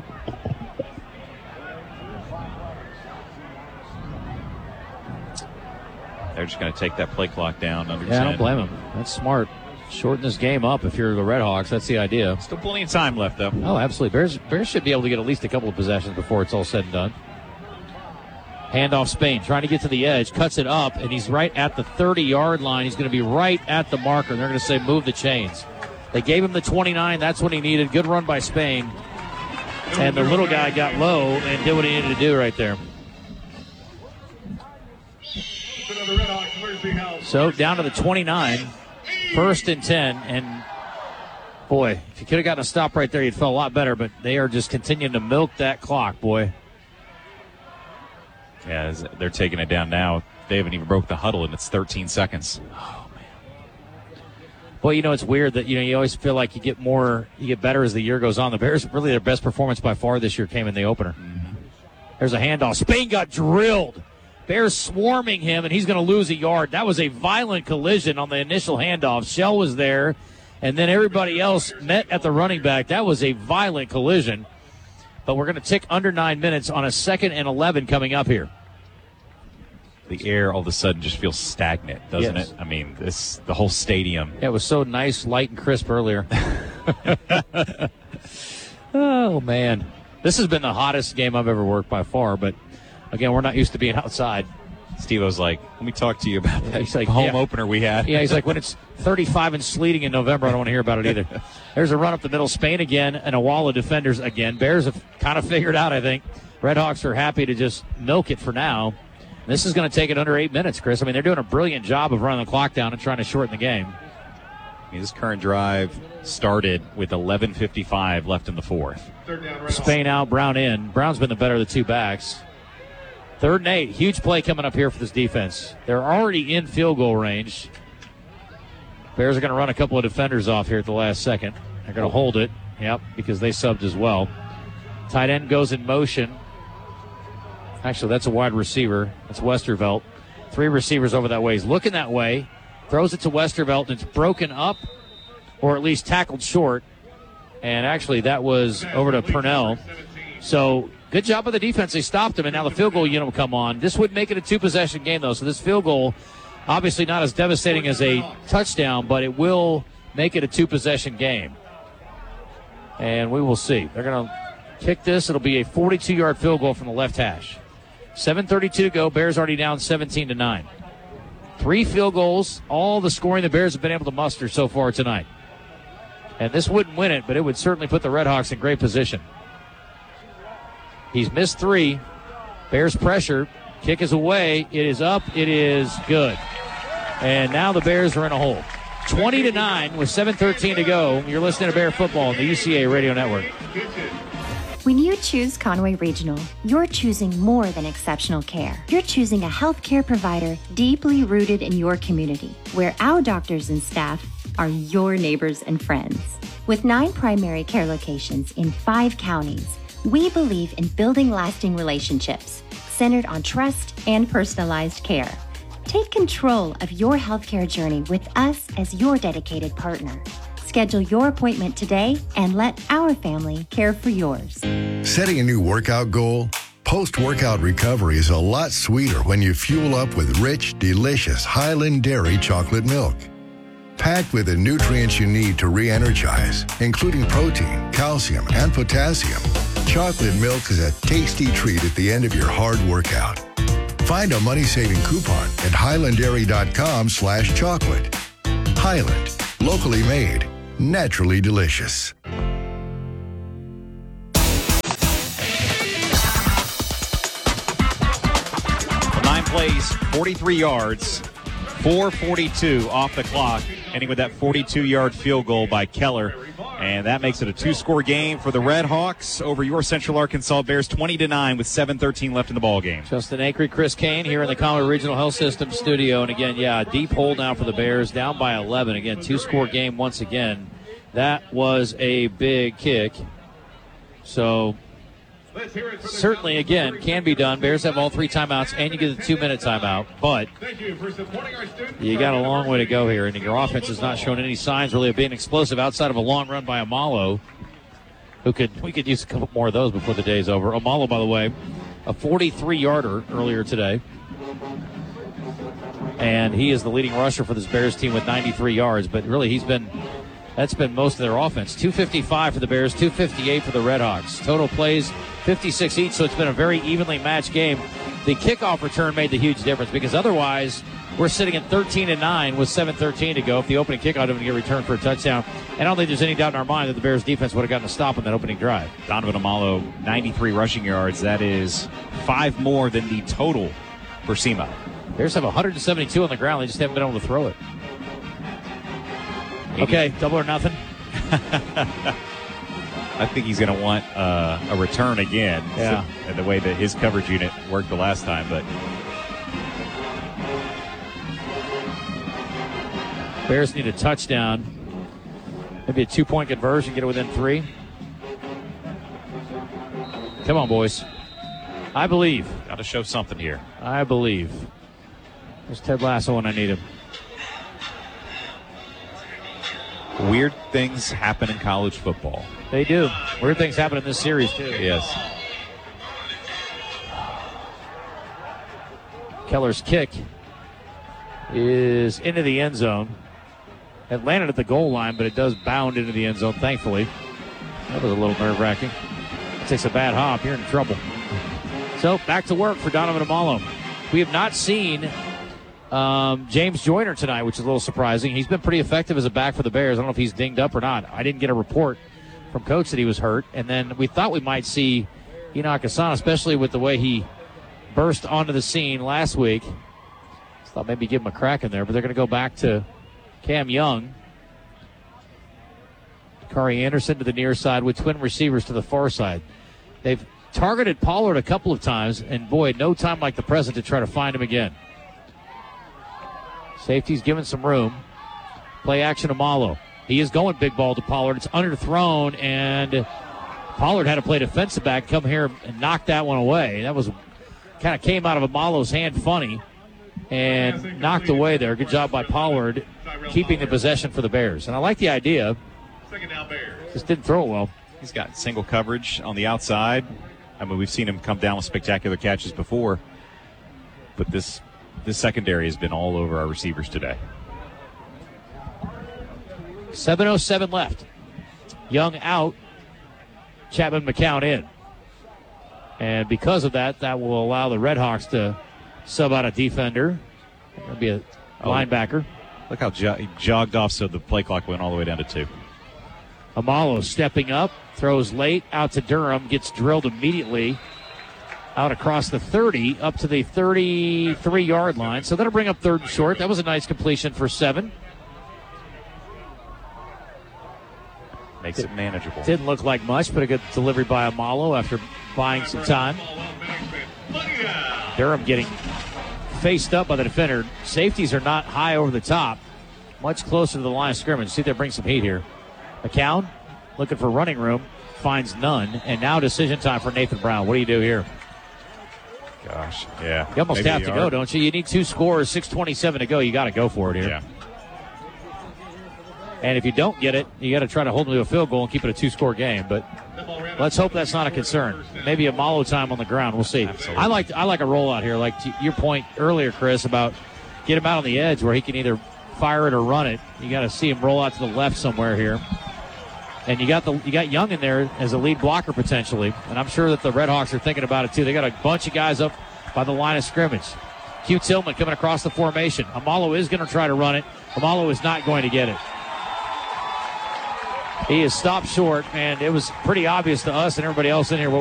They're just going to take that play clock down under 10. Yeah, I don't blame them. That's smart. Shorten this game up if you're the Redhawks. That's the idea. Still plenty of time left, though. Oh, absolutely. Bears should be able to get at least a couple of possessions before it's all said and done. Handoff Spain, trying to get to the edge, cuts it up, and he's right at the 30-yard line. He's going to be right at the marker, and they're going to say move the chains. They gave him the 29. That's what he needed. Good run by Spain. And the little guy got low and did what he needed to do right there. So down to the 29, 1st and 10, and boy, if you could have gotten a stop right there, you'd feel a lot better, but they are just continuing to milk that clock, boy. Yeah, they're taking it down now. They haven't even broke the huddle, and it's 13 seconds. Oh, man. Well, it's weird that, you always feel like you get better as the year goes on. The Bears, really their best performance by far this year came in the opener. Mm-hmm. There's a handoff. Spain got drilled. Bears swarming him, and he's going to lose a yard. That was a violent collision on the initial handoff. Shell was there, and then everybody else met at the running back. That was a violent collision. But we're going to tick under 9 minutes on a 2nd and 11 coming up here. The air all of a sudden just feels stagnant, doesn't it? I mean, the whole stadium. Yeah, it was so nice, light, and crisp earlier. Oh, man. This has been the hottest game I've ever worked by far, but again, we're not used to being outside. Steve-O's like, let me talk to you about that home opener we had. Yeah, he's like, when it's 35 and sleeting in November, I don't want to hear about it either. There's a run up the middle. Spain again, and a wall of defenders again. Bears have kind of figured out, I think. Redhawks are happy to just milk it for now. This is going to take it under 8 minutes, Chris. I mean, they're doing a brilliant job of running the clock down and trying to shorten the game. This current drive started with 11:55 left in the fourth. Spain out, Brown in. Brown's been the better of the two backs. 3rd and 8. Huge play coming up here for this defense. They're already in field goal range. Bears are going to run a couple of defenders off here at the last second. They're going to hold it. Yep, because they subbed as well. Tight end goes in motion. Actually, that's a wide receiver. That's Westervelt. 3 receivers over that way. He's looking that way. Throws it to Westervelt, and it's broken up, or at least tackled short. And actually, that was over to Purnell. So, good job by the defense. They stopped him, and now the field goal unit will come on. This would make it a 2-possession game, though. So this field goal, obviously not as devastating as a touchdown, but it will make it a 2-possession game. And we will see. They're going to kick this. It'll be a 42-yard field goal from the left hash. 7:32 to go. Bears already down 17-9. 3 field goals, all the scoring the Bears have been able to muster so far tonight. And this wouldn't win it, but it would certainly put the Redhawks in great position. He's missed 3. Bears pressure. Kick is away. It is up. It is good. And now the Bears are in a hole. 20-9 with 7:13 to go. You're listening to Bear Football on the UCA Radio Network. When you choose Conway Regional, you're choosing more than exceptional care. You're choosing a healthcare provider deeply rooted in your community, where our doctors and staff are your neighbors and friends. With 9 primary care locations in 5 counties, we believe in building lasting relationships centered on trust and personalized care. Take control of your healthcare journey with us as your dedicated partner. Schedule your appointment today and let our family care for yours. Setting a new workout goal? Post-workout recovery is a lot sweeter when you fuel up with rich, delicious Highland Dairy chocolate milk. Packed with the nutrients you need to re-energize, including protein, calcium, and potassium, chocolate milk is a tasty treat at the end of your hard workout. Find a money-saving coupon at highlanddairy.com/chocolate. Highland, locally made, naturally delicious. 9 plays, 43 yards, 4:42 off the clock, ending with that 42-yard field goal by Keller. And that makes it a 2-score game for the Red Hawks over your Central Arkansas Bears, 20-9 with 7:13 left in the ball game. Justin Akery, Chris Kane here in the Conway Regional Health System studio. And again, a deep hole now for the Bears, down by 11. Again, 2-score game once again. That was a big kick. So certainly, again, can be done. Bears have all 3 timeouts, and you get a 2-minute timeout. But you got a long way to go here, and your offense has not shown any signs really of being explosive outside of a long run by Amalo, we could use a couple more of those before the day's over. Amalo, by the way, a 43-yarder earlier today, and he is the leading rusher for this Bears team with 93 yards. But really, that's been most of their offense. 255 for the Bears, 258 for the Red Hawks. Total plays, 56 each, so it's been a very evenly matched game. The kickoff return made the huge difference because otherwise we're sitting at 13-9 with 7:13 to go if the opening kickoff doesn't get returned for a touchdown. And I don't think there's any doubt in our mind that the Bears defense would have gotten a stop on that opening drive. Donovan Amalo, 93 rushing yards. That is 5 more than the total for SEMO. Bears have 172 on the ground. They just haven't been able to throw it. Okay, double or nothing. I think he's going to want a return again. Yeah. So, the way that his coverage unit worked the last time. But Bears need a touchdown. Maybe a 2-point conversion, get it within 3. Come on, boys. I believe. Got to show something here. I believe. There's Ted Lasso when I need him. Weird things happen in college football. They do. Weird things happen in this series, too. Yes. Keller's kick is into the end zone. It landed at the goal line, but it does bound into the end zone, thankfully. That was a little nerve-wracking. It takes a bad hop. You're in trouble. So, back to work for Donovan Amalo. We have not seen James Joyner tonight, which is a little surprising. He's been pretty effective as a back for the Bears. I don't know if he's dinged up or not. I didn't get a report from Coach that he was hurt. And then we thought we might see Enoch Hassan, especially with the way he burst onto the scene last week. Thought maybe give him a crack in there, but they're going to go back to Cam Young. Kari Anderson to the near side with twin receivers to the far side. They've targeted Pollard a couple of times, and boy, no time like the present to try to find him again. Safety's given some room. Play action to Amalo. He is going big ball to Pollard. It's underthrown, and Pollard had to play defensive back, come here and knock that one away. That was kind of came out of Amalo's hand funny and knocked away there. Good job by Pollard keeping the possession for the Bears. And I like the idea. Just didn't throw it well. He's got single coverage on the outside. I mean, we've seen him come down with spectacular catches before, but this secondary has been all over our receivers today. 7:07 left. Young out. Chapman McCown in. And because of that, that will allow the Red Hawks to sub out a defender. That'll be a linebacker. Look how he jogged off so the play clock went all the way down to 2. Amalo stepping up, throws late, out to Durham, gets drilled immediately. Out across the 30, up to the 33-yard line. So that'll bring up 3rd and short. That was a nice completion for 7. Makes it manageable. Didn't look like much, but a good delivery by Amalo after buying some time. Durham getting faced up by the defender. Safeties are not high over the top. Much closer to the line of scrimmage. See if they bring some heat here. McCown looking for running room. Finds none. And now decision time for Nathan Brown. What do you do here? Gosh, yeah. You almost have to go, don't you? You need 2 scores, 6:27 to go. You got to go for it here. Yeah. And if you don't get it, you got to try to hold them to a field goal and keep it a 2-score game. But let's hope that's not a concern. Maybe a Amalo time on the ground. We'll see. Absolutely. I like a rollout here. Like to your point earlier, Chris, about get him out on the edge where he can either fire it or run it. You got to see him roll out to the left somewhere here. And you got Young in there as a lead blocker potentially. And I'm sure that the Red Hawks are thinking about it too. They got a bunch of guys up by the line of scrimmage. Hugh Tillman coming across the formation. Amalo is going to try to run it. Amalo is not going to get it. He is stopped short, and it was pretty obvious to us and everybody else in here what